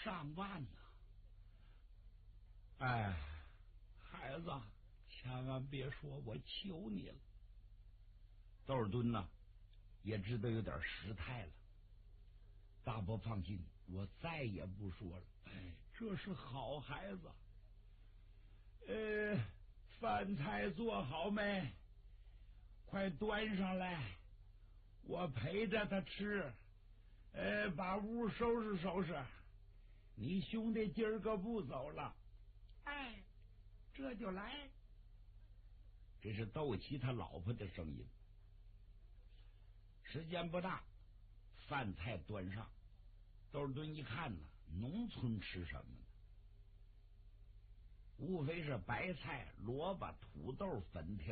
上万呢。哎，孩子，千万别说，我求你了。窦尔敦呢，也知道有点失态了。大伯放心，我再也不说了。哎，这是好孩子。饭菜做好没？快端上来，我陪着他吃。把屋收拾收拾。你兄弟今儿个不走了。哎，这就来。这是窦琪他老婆的声音。时间不大，饭菜端上。窦尔敦一看呢，农村吃什么呢？无非是白菜、萝卜、土豆、粉条。